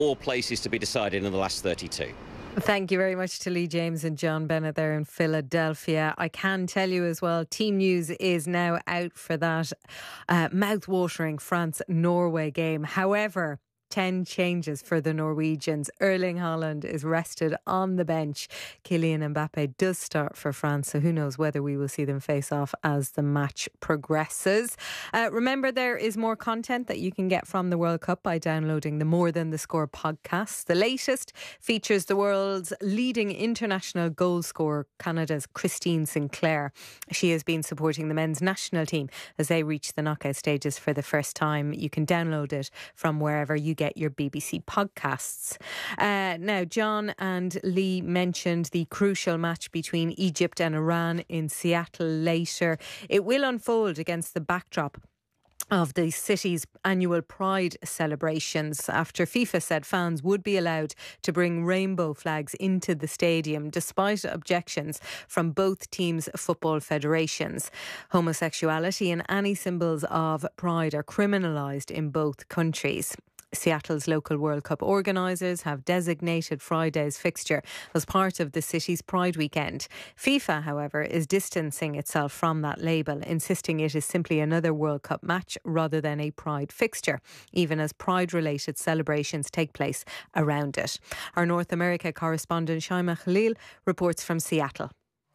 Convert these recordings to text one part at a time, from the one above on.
All places to be decided in the last 32. Thank you very much to Lee James and John Bennett there in Philadelphia. I can tell you as well, team news is now out for that mouth-watering France-Norway game. However, 10 changes for the Norwegians. Erling Haaland is rested on the bench. Kylian Mbappe does start for France, so who knows whether we will see them face off as the match progresses. Remember, there is more content that you can get from the World Cup by downloading the More Than the Score podcast. The latest features the world's leading international goal scorer, Canada's Christine Sinclair. She has been supporting the men's national team as they reach the knockout stages for the first time. You can download it from wherever you get your BBC podcasts. Now, John and Lee mentioned the crucial match between Egypt and Iran in Seattle later. It will unfold against the backdrop of the city's annual Pride celebrations after FIFA said fans would be allowed to bring rainbow flags into the stadium despite objections from both teams' football federations. Homosexuality and any symbols of pride are criminalised in both countries. Seattle's local World Cup organisers have designated Friday's fixture as part of the city's Pride weekend. FIFA, however, is distancing itself from that label, insisting it is simply another World Cup match rather than a Pride fixture, even as Pride-related celebrations take place around it. Our North America correspondent Shaima Khalil reports from Seattle.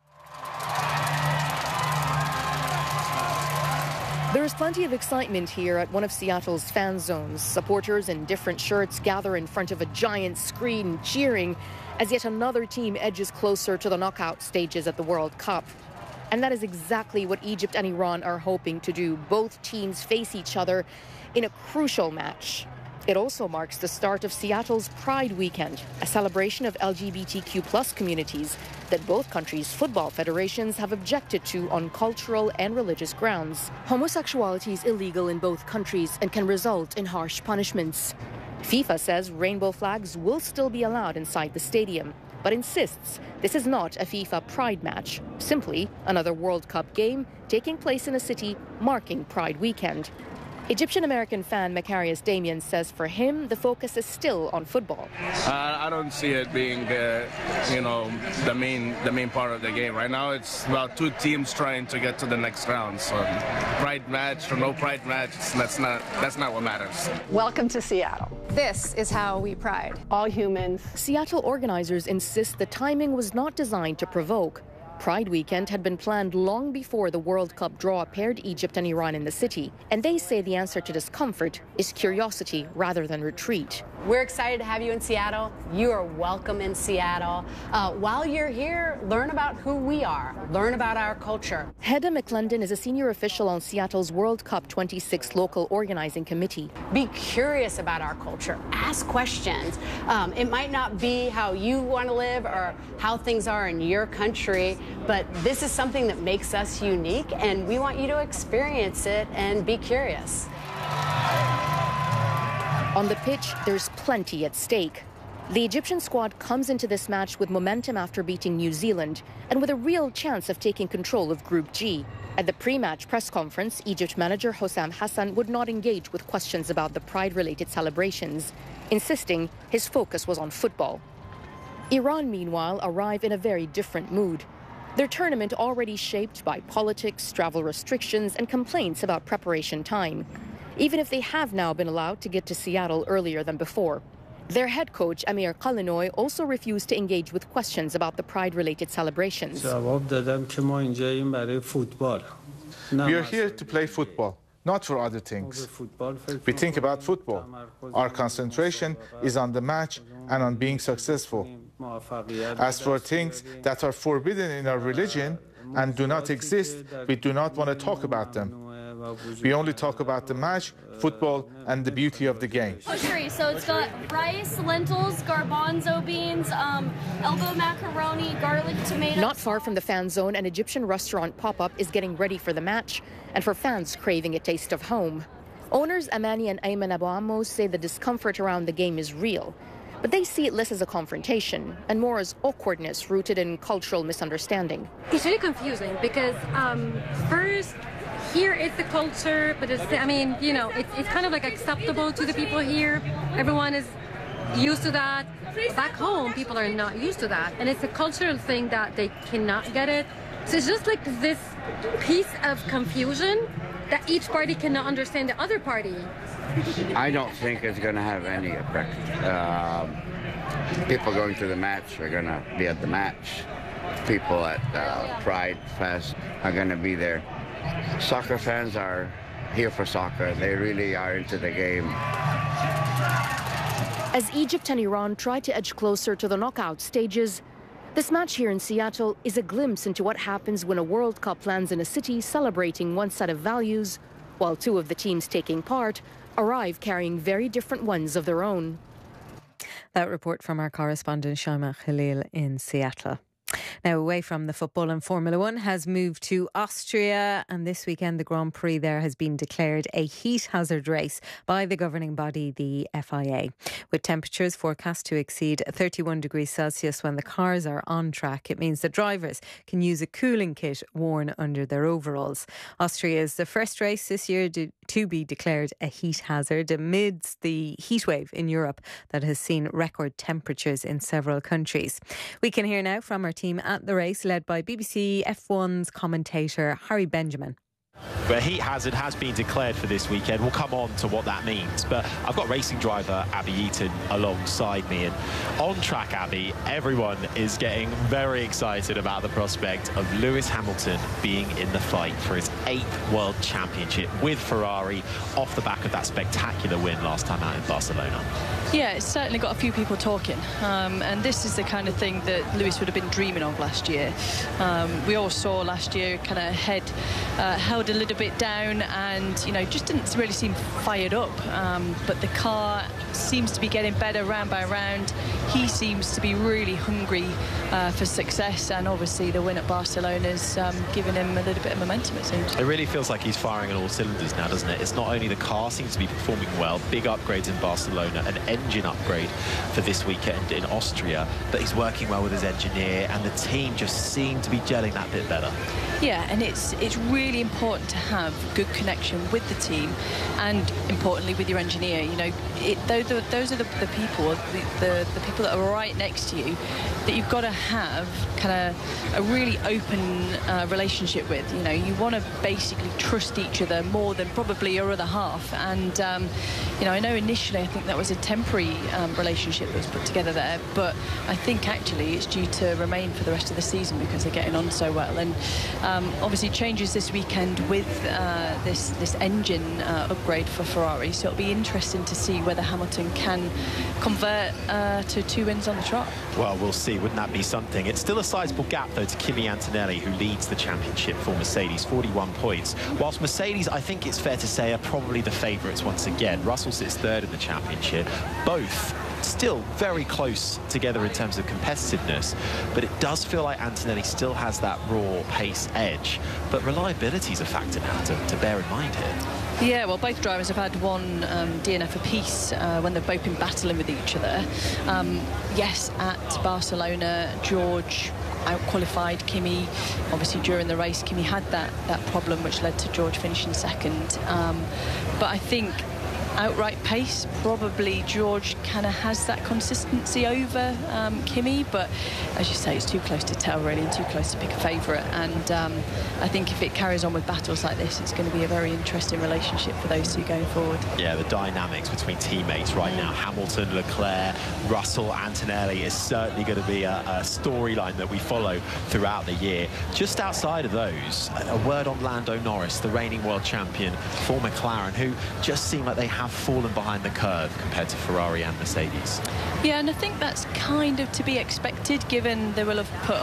There is plenty of excitement here at one of Seattle's fan zones. Supporters in different shirts gather in front of a giant screen cheering as yet another team edges closer to the knockout stages at the World Cup. And that is exactly what Egypt and Iran are hoping to do. Both teams face each other in a crucial match. It also marks the start of Seattle's Pride Weekend, a celebration of LGBTQ+ communities that both countries' football federations have objected to on cultural and religious grounds. Homosexuality is illegal in both countries and can result in harsh punishments. FIFA says rainbow flags will still be allowed inside the stadium, but insists this is not a FIFA Pride match, simply another World Cup game taking place in a city marking Pride Weekend. Egyptian-American fan Macarius Damian says for him, the focus is still on football. I don't see it being, the main part of the game. Right now, it's about two teams trying to get to the next round. So, pride match or no pride match, that's not what matters. Welcome to Seattle. This is how we pride all humans. Seattle organizers insist the timing was not designed to provoke. Pride Weekend had been planned long before the World Cup draw paired Egypt and Iran in the city, and they say the answer to discomfort is curiosity rather than retreat. We're excited to have you in Seattle. You are welcome in Seattle. While you're here, learn about who we are, learn about our culture. Hedda McClendon is a senior official on Seattle's World Cup 26 local organizing committee. Be curious about our culture. Ask questions. It might not be how you want to live or how things are in your country, but this is something that makes us unique, and we want you to experience it and be curious. On the pitch, there's plenty at stake. The Egyptian squad comes into this match with momentum after beating New Zealand and with a real chance of taking control of Group G. At the pre-match press conference, Egypt manager Hossam Hassan would not engage with questions about the Pride-related celebrations, insisting his focus was on football. Iran, meanwhile, arrive in a very different mood. Their tournament already shaped by politics, travel restrictions, and complaints about preparation time, even if they have now been allowed to get to Seattle earlier than before. Their head coach, Amir Kalinoy, also refused to engage with questions about the Pride-related celebrations. We are here to play football, not for other things. We think about football. Our concentration is on the match and on being successful. As for things that are forbidden in our religion and do not exist, we do not want to talk about them. We only talk about the match, football, and the beauty of the game. Koshery, so it's got rice, lentils, garbanzo beans, elbow macaroni, garlic, tomato. Not far from the fan zone, an Egyptian restaurant pop-up is getting ready for the match, and for fans craving a taste of home. Owners Amani and Ayman Abu Ammo say the discomfort around the game is real, but they see it less as a confrontation and more as awkwardness rooted in cultural misunderstanding. It's really confusing because first, here it's the culture, but it's kind of like acceptable to the people here. Everyone is used to that. Back home, people are not used to that. And it's a cultural thing that they cannot get it. So it's just like this piece of confusion that each party cannot understand the other party. I don't think it's going to have any effect. People going to the match are going to be at the match. People at Pride Fest are going to be there. Soccer fans are here for soccer. They really are into the game. As Egypt and Iran try to edge closer to the knockout stages, this match here in Seattle is a glimpse into what happens when a World Cup lands in a city celebrating one set of values, while two of the teams taking part arrive carrying very different ones of their own. That report from our correspondent Shaima Khalil in Seattle. Now, away from the football, and Formula One has moved to Austria, and this weekend the Grand Prix there has been declared a heat hazard race by the governing body, the FIA, with temperatures forecast to exceed 31 degrees Celsius when the cars are on track. It means that drivers can use a cooling kit worn under their overalls. Austria is the first race this year to be declared a heat hazard amidst the heatwave in Europe that has seen record temperatures in several countries. We can hear now from our team at the race, led by BBC F1's commentator Harry Benjamin. The heat hazard has been declared for this weekend. We'll come on to what that means. But I've got racing driver Abby Eaton alongside me. And on track, Abby, everyone is getting very excited about the prospect of Lewis Hamilton being in the fight for his 8th World Championship with Ferrari off the back of that spectacular win last time out in Barcelona. Yeah, it's certainly got a few people talking. And this is the kind of thing that Lewis would have been dreaming of last year. We all saw last year kind of head held a little bit down and, you know, just didn't really seem fired up. But the car seems to be getting better round by round. He seems to be really hungry for success, and obviously the win at Barcelona's given him a little bit of momentum, it seems. It really feels like he's firing on all cylinders now, doesn't it? It's not only the car seems to be performing well, big upgrades in Barcelona, an engine upgrade for this weekend in Austria, but he's working well with his engineer, and the team just seem to be gelling that bit better. Yeah, and it's really important to have good connection with the team, and importantly with your engineer. You know, those are the people, the people that are right next to you, that you've got to have kind of a really open relationship with. You know, you want to basically trust each other more than probably your other half. And you know, I know initially I think that was a temporary relationship that was put together there, but I think actually it's due to remain for the rest of the season because they're getting on so well. And obviously changes this weekend with this engine upgrade for Ferrari, so it'll be interesting to see whether Hamilton can convert to 2 wins on the trot. Well, we'll see. Wouldn't that be something? It's still a sizable gap, though, to Kimi Antonelli, who leads the championship for Mercedes, 41 points. Whilst Mercedes, I think it's fair to say, are probably the favourites once again. Russell sits third in the championship. Both still very close together in terms of competitiveness, but it does feel like Antonelli still has that raw pace edge, but reliability is a factor now to bear in mind here. Yeah, well, both drivers have had one DNF apiece when they've both been battling with each other. Yes, at Barcelona, George out-qualified Kimi. Obviously, during the race, Kimi had that problem, which led to George finishing second. But I think outright pace, probably George kind of has that consistency over Kimi, but as you say, it's too close to tell really, and too close to pick a favourite. And I think if it carries on with battles like this, it's going to be a very interesting relationship for those two going forward. Yeah, the dynamics between teammates right now, Hamilton, Leclerc, Russell, Antonelli, is certainly going to be a storyline that we follow throughout the year. Just outside of those, a word on Lando Norris, the reigning world champion for McLaren, who just seem like they have fallen behind the curve compared to Ferrari and Mercedes. Yeah, and I think that's kind of to be expected, given they will have put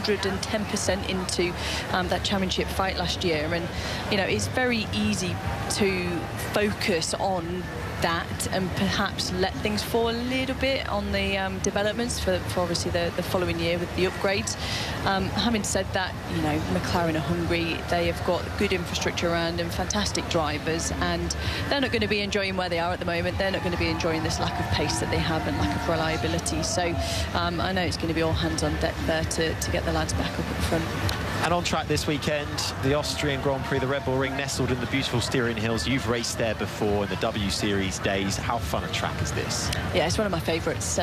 110% into that championship fight last year. And, you know, it's very easy to focus on that and perhaps let things fall a little bit on the developments for obviously the following year with the upgrades. Having said that, you know, McLaren are hungry. They have got good infrastructure around and fantastic drivers, and they're not going to be enjoying where they are at the moment. They're not going to be enjoying this lack of pace that they have and lack of reliability. So I know it's going to be all hands on deck there to get the lads back up at front. And on track this weekend, the Austrian Grand Prix, the Red Bull Ring, nestled in the beautiful Styrian Hills. You've raced there before in the W Series days. How fun a track is this? Yeah, it's one of my favourites.